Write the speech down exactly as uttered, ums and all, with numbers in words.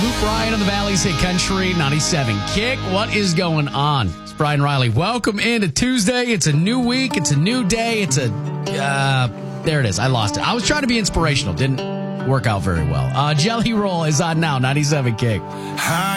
Luke Bryan on the Valley's Hit Country ninety-seven Kick. What is going on? It's Brian Riley. Welcome into Tuesday. It's a new week. It's a new day. It's a, uh, there it is. I lost it. I was trying to be inspirational. Didn't work out very well. Uh, Jelly Roll is on now, ninety-seven Kick. Hi.